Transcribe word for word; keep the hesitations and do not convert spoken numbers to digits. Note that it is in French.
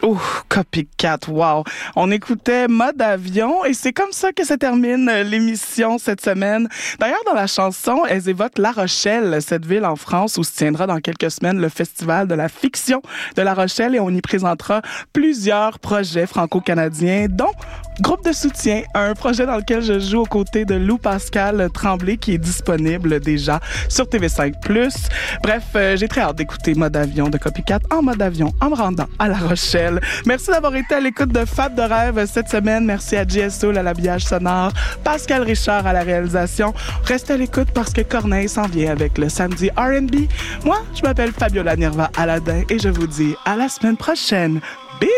Ouh, Copycat, wow. On écoutait Mode Avion et c'est comme ça que se termine l'émission cette semaine. D'ailleurs, dans la chanson, elles évoquent La Rochelle, cette ville en France où se tiendra dans quelques semaines le Festival de la fiction de La Rochelle et on y présentera plusieurs projets franco-canadiens, dont Groupe de soutien, un projet dans lequel je joue aux côtés de Lou Pascal Tremblay qui est disponible déjà sur T V cinq plus. Bref, euh, j'ai très hâte d'écouter Mode Avion de Copycat en mode avion en me rendant à La Rochelle. Merci d'avoir été à l'écoute de Fab de rêve cette semaine. Merci à J S O à l'habillage sonore, Pascal Richard à la réalisation. Restez à l'écoute parce que Corneille s'en vient avec le samedi R and B. Moi, je m'appelle Fabiola Nirva Aladin et je vous dis à la semaine prochaine.